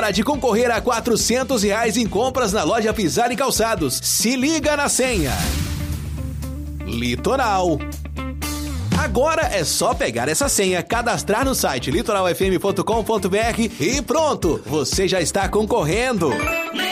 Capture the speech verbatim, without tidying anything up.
hora de concorrer a quatrocentos reais em compras na loja Pisar e Calçados. Se liga na senha. Litoral. Agora é só pegar essa senha, cadastrar no site litoral f m ponto com ponto b r e pronto, você já está concorrendo.